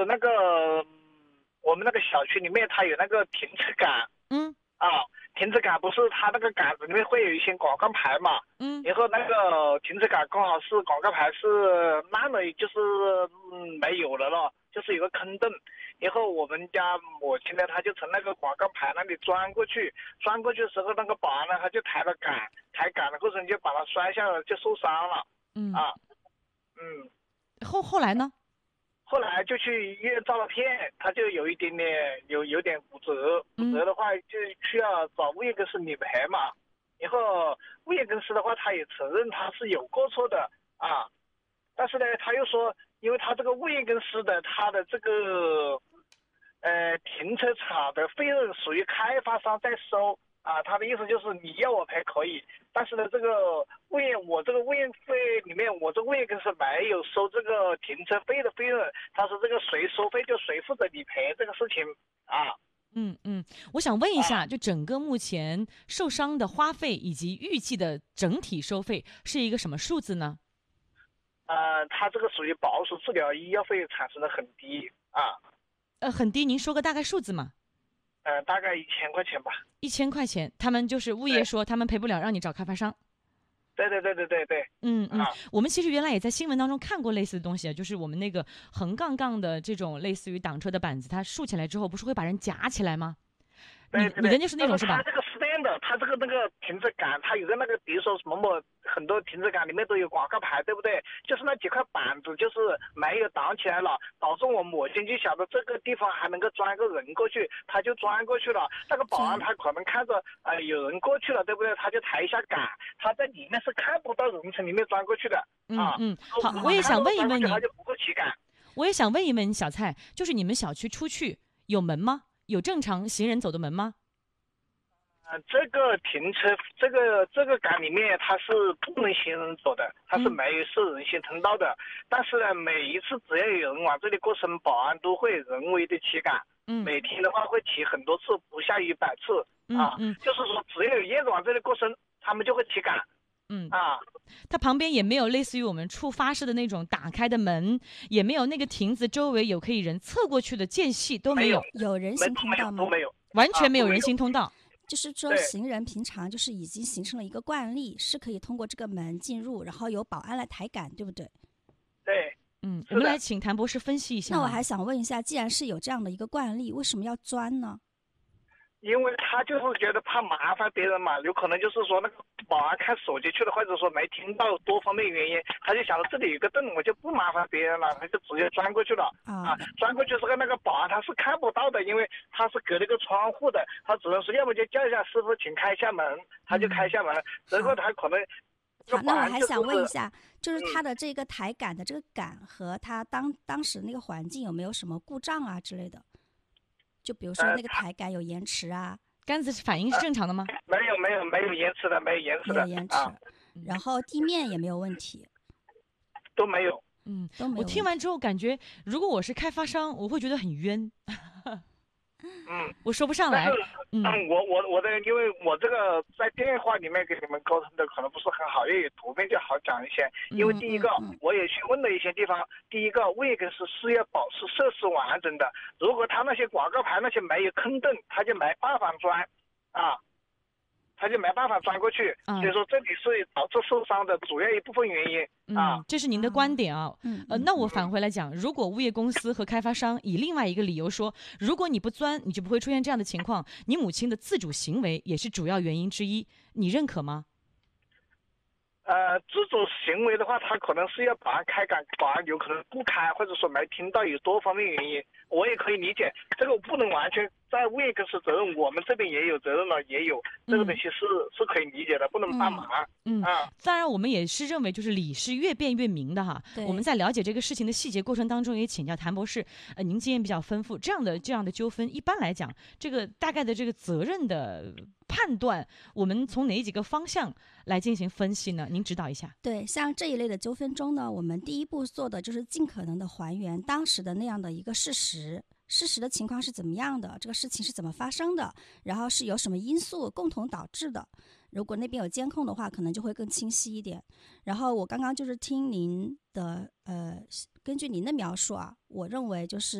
那个我们那个小区里面它有那个停车杆。 嗯啊，停车杆不是它那个杆子里面会有一些广告牌嘛？ 嗯然后那个停车杆刚好是广告牌是烂了，就是没有了，就是有个坑洞。然后我们家母亲呢，她就从那个广告牌那里钻过去，钻过去的时候，那个保安呢，他就抬杆的过程就把他摔下来，就受伤了。 嗯， 啊，嗯。 后来呢？ 后来就去医院照了片，他就有一点点有点骨折，骨折的话就需要找物业公司理赔嘛。然后物业公司的话，他也承认他是有过错的啊，但是呢，他又说，因为他这个物业公司的他的这个停车场的费用属于开发商在收啊，他的意思就是你要我赔可以，但是呢，这个我这个物业费里面，我这物业公司没有收这个停车费的费用，他说这个谁收费就谁负责理赔这个事情啊。 我想问一下，就整个目前受伤的花费以及预计的整体收费是一个什么数字呢？ 他这个属于保守治疗，医药费产生的很低啊。 很低，您说个大概数字嘛大概1000块钱吧。 1000块钱，他们就是物业说他们赔不了，让你找开发商。 对。 我们其实原来也在新闻当中看过类似的东西啊，就是我们那个横杠杠的这种类似于挡车的板子，它竖起来之后不是会把人夹起来吗？ 对， 你的就是那种是吧？ 它这个 stand， 它这个那个停车杆，它有个那个，比如说什么很多停车杆里面都有广告牌，对不对？就是那几块板子就是没有挡起来了，导致我母亲就想着这个地方还能够钻个人过去，他就钻过去了。那个保安他可能看着有人过去了，对不对？他就抬一下杆，他在里面是看不到人从里面钻过去的啊。 好，我也想问一问你， 他就不会起杆。 我也想问一问你小蔡，就是你们小区出去有门吗？有正常行人走的门吗？ 这个停车这个杆里面它是不能行人走的，它是没有设人行通道的。但是呢，每一次只要有人往这里过身，保安都会人为的起杆。每天的话会起很多次，不下于100次就是说只要有燕子往这里过身，他们就会起杆。 它旁边也没有类似于我们触发式的那种打开的门，也没有那个亭子周围有可以人侧过去的间隙，都没有。 有人行通道吗？ 都没有， 完全没有人行通道。 就是说行人平常就是已经形成了一个惯例，是可以通过这个门进入，然后由保安来抬杆，对不对？ 对。 我们来请谭博士分析一下。 那我还想问一下，既然是有这样的一个惯例，为什么要钻呢？ 因为他就是觉得怕麻烦别人嘛，有可能就是说那个保安看手机去了，或者说没听到多方面原因，他就想着这里有个洞，我就不麻烦别人了，他就直接钻过去了钻过去之后，那个保安他是看不到的，因为他是隔了个窗户的，他只能说要么就叫一下师傅请开一下门，他就开一下门，然后他可能好，那我还想问一下，就是他的这个抬杆的这个杆和他当时那个环境有没有什么故障啊之类的？就比如说那个抬杆有延迟啊， 杆子反应是正常的吗？ 没有延迟的，没有延迟的， 然后地面也没有问题， 都没有。 都没有。 我听完之后感觉，如果我是开发商，我会觉得很冤。我说不上来。 我的，因为我这个在电话里面给你们沟通的可能不是很好，因为有图片就好讲一些。因为第一个，我也去问了一些地方，第一个物业公司是要保持设施完整的，如果他那些广告牌那些没有坑洞，他就没办法钻他就没办法钻过去，所以说这里是导致受伤的主要一部分原因这是您的观点啊。那我返回来讲，如果物业公司和开发商以另外一个理由说，如果你不钻，你就不会出现这样的情况，你母亲的自主行为也是主要原因之一，你认可吗？ 自主行为的话，他可能是要保安开杆，保安有可能不开，或者说没听到，有多方面原因，我也可以理解。这个我不能完全在物业公司责任，我们这边也有责任了，也有这个东西是可以理解的，不能帮忙。 当然我们也是认为，就是理是越辩越明的哈。我们在了解这个事情的细节过程当中，也请教谭博士，您经验比较丰富，这样的纠纷，一般来讲，这个大概的这个责任的判断，我们从哪几个方向来进行分析呢？您指导一下。 对，像这一类的纠纷中呢，我们第一步做的就是尽可能的还原当时的那样的一个事实的情况是怎么样的，这个事情是怎么发生的，然后是有什么因素共同导致的。如果那边有监控的话，可能就会更清晰一点。然后我刚刚就是听您的根据您的描述啊，我认为就是